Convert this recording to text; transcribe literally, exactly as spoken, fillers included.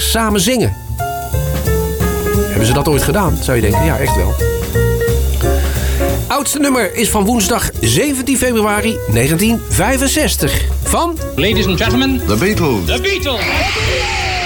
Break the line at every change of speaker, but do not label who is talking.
samen zingen. Hebben ze dat ooit gedaan? Zou je denken, ja, echt wel. Oudste nummer is van woensdag zeventien februari negentien vijfenzestig. Van...
Ladies and gentlemen,
The Beatles.
The Beatles.